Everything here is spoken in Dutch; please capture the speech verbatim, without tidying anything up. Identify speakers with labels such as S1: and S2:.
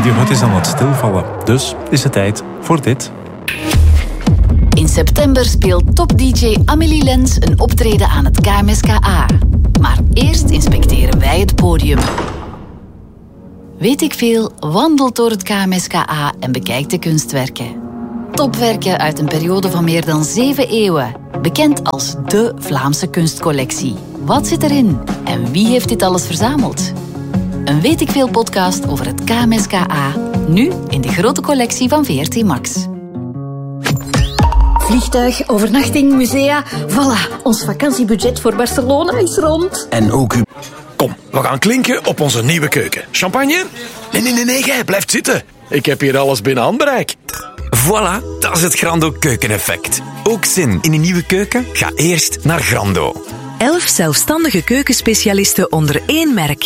S1: Videohut is aan het stilvallen. Dus is het tijd voor dit.
S2: In september speelt top-D J Amélie Lens een optreden aan het K M S K A. Maar eerst inspecteren wij het podium. Weet ik veel wandelt door het K M S K A en bekijkt de kunstwerken. Topwerken uit een periode van meer dan zeven eeuwen. Bekend als de Vlaamse kunstcollectie. Wat zit erin? En wie heeft dit alles verzameld? Een Weet ik veel podcast over het K M S K A. Nu in de grote collectie van V R T Max.
S3: Vliegtuig, overnachting, musea. Voilà, ons vakantiebudget voor Barcelona is rond.
S4: En ook uw...
S5: Kom, we gaan klinken op onze nieuwe keuken. Champagne? Nee, nee, nee, nee, jij blijft zitten. Ik heb hier alles binnen handbereik.
S4: Voilà, dat is het Grando keukeneffect. Ook zin in een nieuwe keuken? Ga eerst naar Grando.
S6: Elf zelfstandige keukenspecialisten onder één merk.